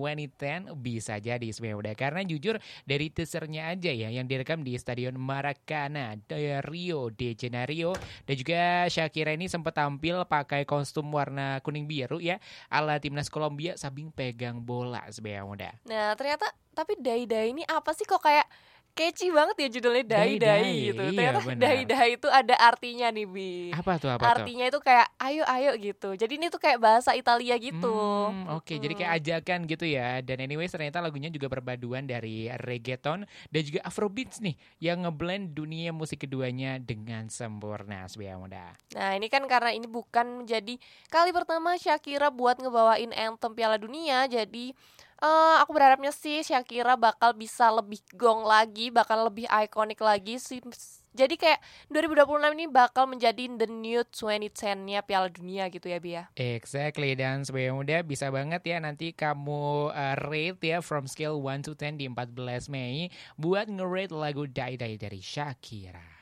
2010 bisa jadi sebenarnya. Karena jujur dari teasernya aja ya yang direkam di Stadion Maracana Rio de Janeiro, dan juga Shakira ini sempat tampil pakai kostum warna kuning biru ya ala timnas Kolombia sambil pegang bola sebenarnya. Nah ternyata tapi Dai-Dai ini apa sih kok kayak catchy banget ya judulnya Dai-Dai gitu. Iya Ternyata benar. Dai-Dai itu ada artinya nih Bi. Apa tuh, apa tuh? Artinya itu kayak ayo ayo gitu. Jadi ini tuh kayak bahasa Italia gitu. Oke, jadi kayak ajakan gitu ya. Dan anyway ternyata lagunya juga perpaduan dari reggaeton dan juga afrobeats nih yang ngeblend dunia musik keduanya dengan sempurna sebenarnya. Nah ini kan karena ini bukan menjadi kali pertama Shakira buat ngebawain anthem Piala Dunia. Jadi aku berharapnya sih Shakira bakal bisa lebih gong lagi, bakal lebih ikonik lagi sih. Jadi kayak 2026 ini bakal menjadi the new 2010-nya Piala Dunia gitu ya Bia. Exactly, dan sebenarnya muda bisa banget ya nanti kamu rate ya from scale 1 to 10 di 14 Mei buat nge-rate lagu Die Die dari Shakira.